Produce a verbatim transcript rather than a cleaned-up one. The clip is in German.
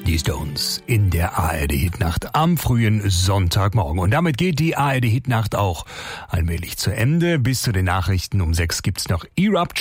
Die Stones in der A R D-Hitnacht am frühen Sonntagmorgen. Und damit geht die A R D-Hitnacht auch allmählich zu Ende. Bis zu den Nachrichten um sechs gibt's noch Erupt.